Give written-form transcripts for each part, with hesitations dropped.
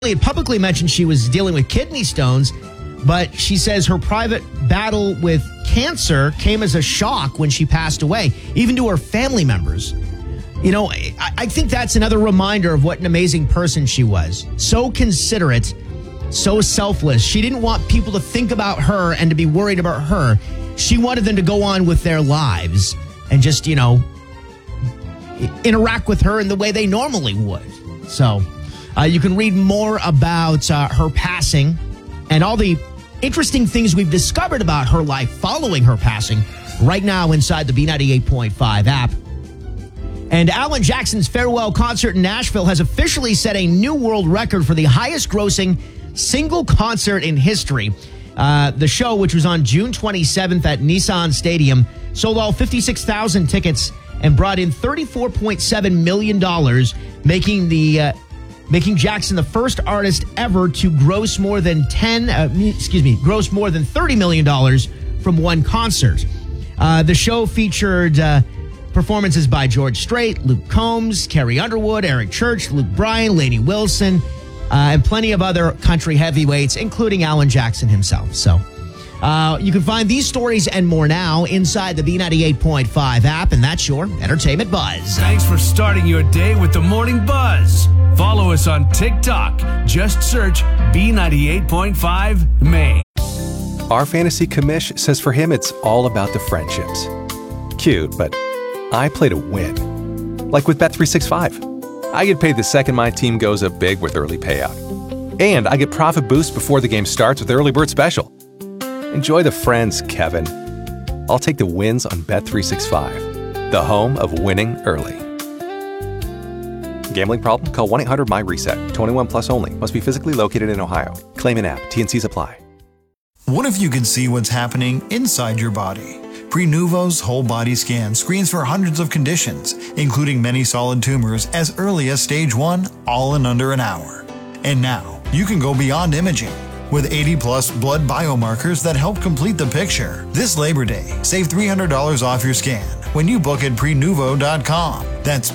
had publicly mentioned she was dealing with kidney stones, but she says her private battle with cancer came as a shock when she passed away, even to her family members. You know, I think that's another reminder of what an amazing person she was. So considerate, so selfless. She didn't want people to think about her and to be worried about her. She wanted them to go on with their lives and just, you know, interact with her in the way they normally would. So you can read more about her passing and all the interesting things we've discovered about her life following her passing right now inside the B98.5 app. And Alan Jackson's farewell concert in Nashville has officially set a new world record for the highest grossing single concert in history. The show, which was on June 27th at Nissan Stadium, sold all 56,000 tickets and brought in $34.7 million, making Jackson the first artist ever to gross more than $30 million from one concert. The show featured performances by George Strait, Luke Combs, Carrie Underwood, Eric Church, Luke Bryan, Lainey Wilson, and plenty of other country heavyweights, including Alan Jackson himself. So you can find these stories and more now inside the B98.5 app, and that's your entertainment buzz. Thanks for starting your day with the Morning Buzz. Follow us on TikTok. Just search B98.5 Maine. Our fantasy commish says for him it's all about the friendships. Cute, but I play to win. Like with Bet365. I get paid the second my team goes up big with early payout. And I get profit boost before the game starts with Early Bird Special. Enjoy the friends, Kevin. I'll take the wins on Bet365, the home of winning early. Gambling problem? Call 1-800-MY-RESET. 21 plus only. Must be physically located in Ohio. Claim in app. T&Cs apply. What if you could see what's happening inside your body? Prenuvo's whole body scan screens for hundreds of conditions, including many solid tumors as early as stage 1, all in under an hour. And now, you can go beyond imaging. With 80-plus blood biomarkers that help complete the picture. This Labor Day, save $300 off your scan when you book at Prenuvo.com. That's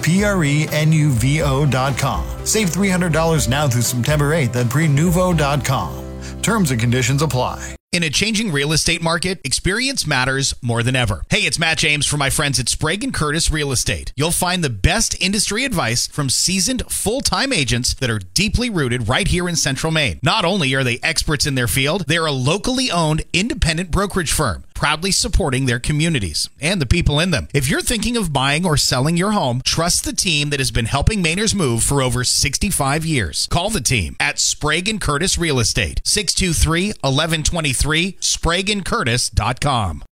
Prenuvo.com. Save $300 now through September 8th at Prenuvo.com. Terms and conditions apply. In a changing real estate market, experience matters more than ever. Hey, it's Matt James from my friends at Sprague & Curtis Real Estate. You'll find the best industry advice from seasoned full-time agents that are deeply rooted right here in Central Maine. Not only are they experts in their field, they're a locally owned independent brokerage firm, proudly supporting their communities and the people in them. If you're thinking of buying or selling your home, trust the team that has been helping Mainers move for over 65 years. Call the team at Sprague & Curtis Real Estate, 623-1123, SpragueandCurtis.com.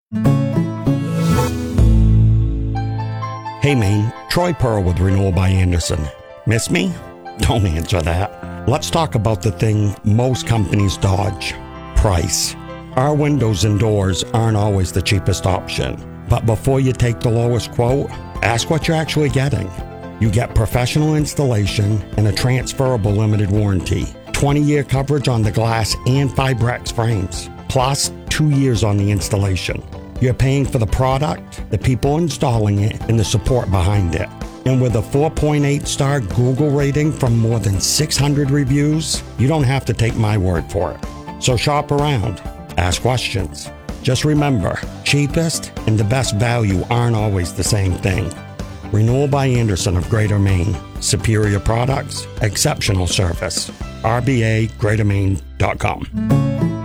Hey Maine, Troy Pearl with Renewal by Anderson. Miss me? Don't answer that. Let's talk about the thing most companies dodge: price. Our windows and doors aren't always the cheapest option, but before you take the lowest quote, ask what you're actually getting. You get professional installation and a transferable limited warranty, 20-year coverage on the glass and Fibrex frames, plus 2 years on the installation. You're paying for the product, the people installing it, and the support behind it. And with a 4.8-star Google rating from more than 600 reviews, you don't have to take my word for it. So shop around. Ask questions. Just remember, cheapest and the best value aren't always the same thing. Renewal by Anderson of Greater Maine. Superior products, exceptional service. RBAGreaterMaine.com.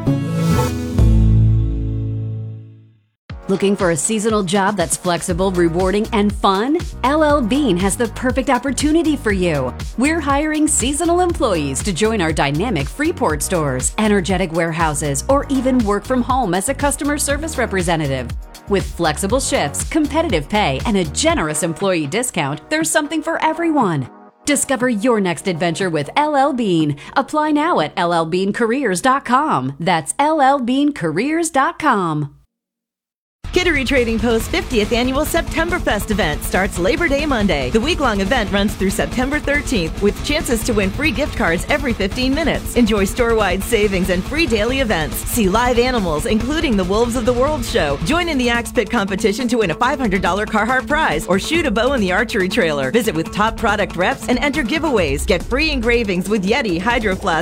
Looking for a seasonal job that's flexible, rewarding, and fun? LL Bean has the perfect opportunity for you. We're hiring seasonal employees to join our dynamic Freeport stores, energetic warehouses, or even work from home as a customer service representative. With flexible shifts, competitive pay, and a generous employee discount, there's something for everyone. Discover your next adventure with LL Bean. Apply now at llbeancareers.com. That's llbeancareers.com. Kittery Trading Post's 50th Annual Septemberfest event starts Labor Day Monday. The week-long event runs through September 13th with chances to win free gift cards every 15 minutes. Enjoy store-wide savings and free daily events. See live animals, including the Wolves of the World show. Join in the Axe Pit competition to win a $500 Carhartt prize or shoot a bow in the archery trailer. Visit with top product reps and enter giveaways. Get free engravings with Yeti, Hydro Flask,